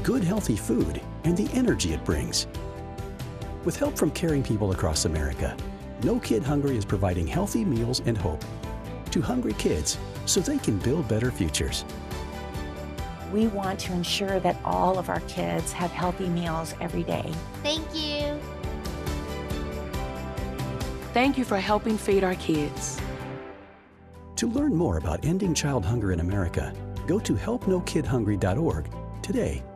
good healthy food, and the energy it brings. With help from caring people across America, No Kid Hungry is providing healthy meals and hope to hungry kids so they can build better futures. We want to ensure that all of our kids have healthy meals every day. Thank you. Thank you for helping feed our kids. To learn more about ending child hunger in America, go to helpnokidhungry.org today.